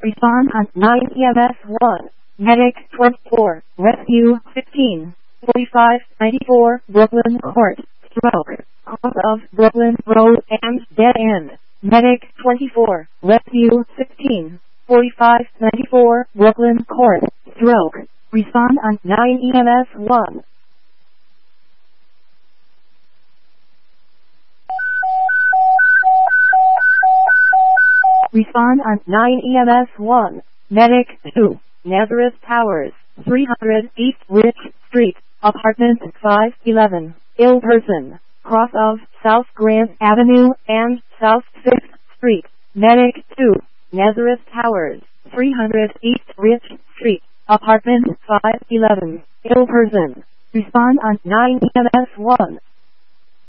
Respond on 9 EMS 1. Medic 24. Rescue 15. 4594 Brooklyn Court. Stroke. Cause of Brooklyn Road and dead end. Medic 24. Rescue 16. 4594 Brooklyn Court. Stroke. Respond on 9 EMS 1. Respond on 9 EMS 1. Medic 2. Nazareth Towers, 300 East Rich Street, Apartment 511. Ill person. Cross of South Grant Avenue and South 6th Street. Medic 2. Nazareth Towers, 300 East Rich Street, Apartment 511. Ill person. Respond on 9 EMS 1.